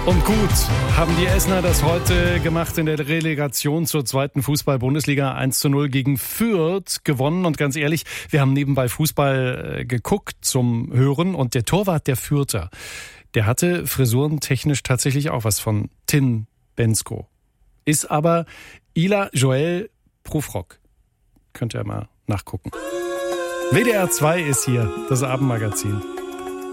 Und gut haben die Essener das heute gemacht in der Relegation zur 2. Fußball-Bundesliga. 1:0 gegen Fürth gewonnen. Und ganz ehrlich, wir haben nebenbei Fußball geguckt zum Hören. Und der Torwart der Fürther, der hatte frisurentechnisch tatsächlich auch was von Tin Bensko. Ist aber Ila Joel Prufrock. Könnt ihr mal nachgucken. WDR 2 ist hier, das Abendmagazin.